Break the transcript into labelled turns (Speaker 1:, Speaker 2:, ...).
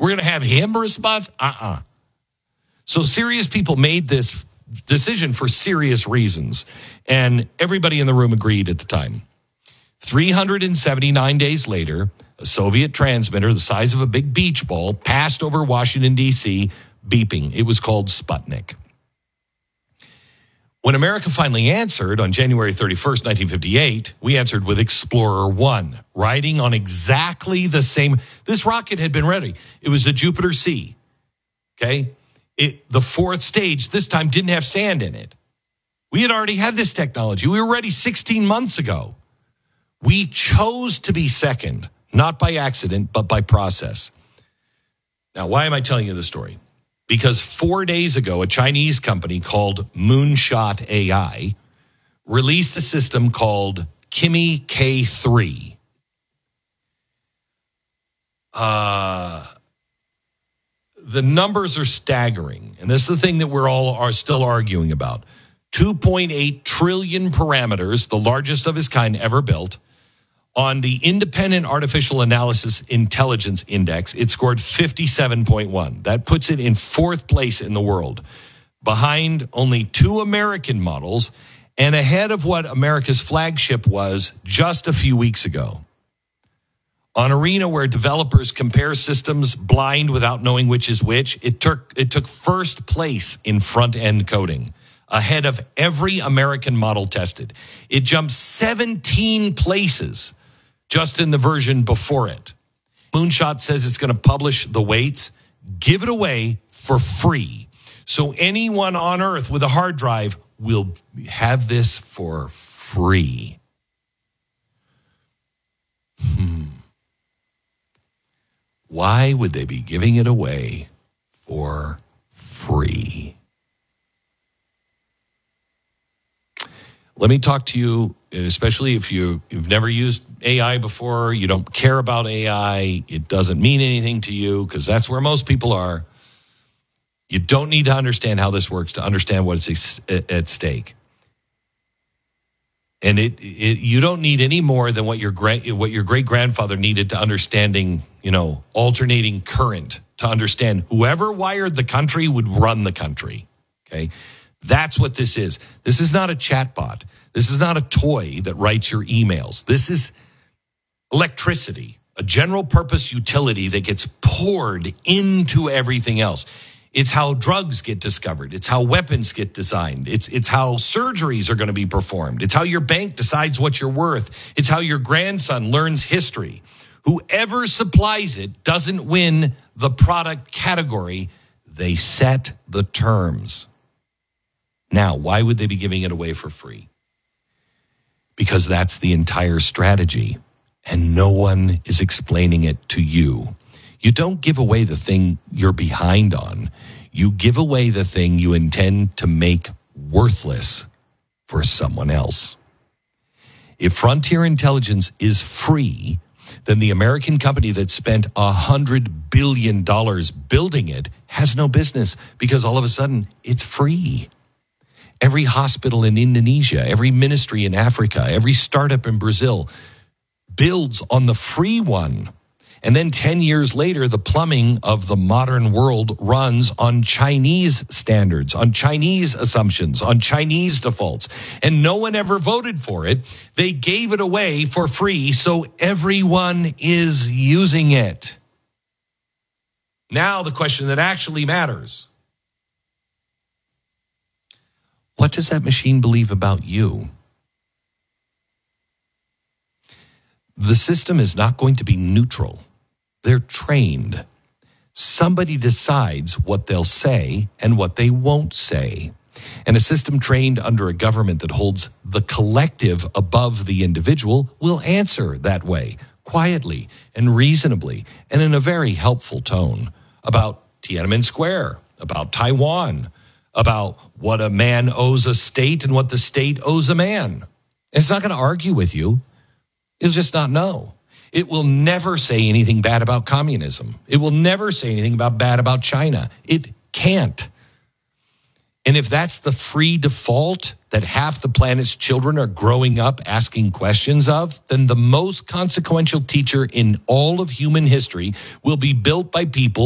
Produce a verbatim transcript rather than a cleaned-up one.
Speaker 1: We're going to have him respond? Uh-uh. So serious people made this decision for serious reasons, and everybody in the room agreed at the time. three hundred seventy-nine days later, a Soviet transmitter the size of a big beach ball passed over Washington, D C, beeping. It was called Sputnik. When America finally answered on January thirty-first, nineteen fifty-eight, we answered with Explorer one, riding on exactly the same. This rocket had been ready. It was a Jupiter C. Okay? It, the fourth stage this time didn't have sand in it. We had already had this technology. We were ready sixteen months ago. We chose to be second, not by accident, but by process. Now, why am I telling you this story? Because four days ago, a Chinese company called Moonshot A I released a system called Kimi K three. Uh, the numbers are staggering, and this is the thing that we're all are still arguing about. two point eight trillion parameters, the largest of its kind ever built. On the Independent Artificial Analysis Intelligence Index, it scored fifty-seven point one. That puts it in fourth place in the world, behind only two American models and ahead of what America's flagship was just a few weeks ago. On Arena, where developers compare systems blind without knowing which is which, it took, it took first place in front-end coding, ahead of every American model tested. It jumped seventeen places just in the version before it. Moonshot says it's going to publish the weights, give it away for free. So anyone on Earth with a hard drive will have this for free. Hmm. Why would they be giving it away for free? Let me talk to you, especially if you, you've never used A I before, you don't care about A I, it doesn't mean anything to you, because that's where most people are. You don't need to understand how this works to understand what's at stake. And it, it you don't need any more than what your great what your great grandfather needed to understanding, you know, alternating current, to understand whoever wired the country would run the country. Okay? That's what this is. This is not a chatbot. This is not a toy that writes your emails. This is electricity, a general purpose utility that gets poured into everything else. It's how drugs get discovered. It's how weapons get designed. It's, it's how surgeries are going to be performed. It's how your bank decides what you're worth. It's how your grandson learns history. Whoever supplies it doesn't win the product category. They set the terms. Now, why would they be giving it away for free? Because that's the entire strategy, and no one is explaining it to you. You don't give away the thing you're behind on. You give away the thing you intend to make worthless for someone else. If Frontier Intelligence is free, then the American company that spent one hundred billion dollars building it has no business, because all of a sudden it's free. Every hospital in Indonesia, every ministry in Africa, every startup in Brazil builds on the free one. And then ten years later, the plumbing of the modern world runs on Chinese standards, on Chinese assumptions, on Chinese defaults. And no one ever voted for it. They gave it away for free, so everyone is using it. Now the question that actually matters: what does that machine believe about you? The system is not going to be neutral. They're trained. Somebody decides what they'll say and what they won't say. And a system trained under a government that holds the collective above the individual will answer that way, quietly and reasonably, and in a very helpful tone, about Tiananmen Square, about Taiwan, about what a man owes a state and what the state owes a man. It's not going to argue with you. It'll just not know. It will never say anything bad about communism. It will never say anything about bad about China. It can't. And if that's the free default that half the planet's children are growing up asking questions of, then the most consequential teacher in all of human history will be built by people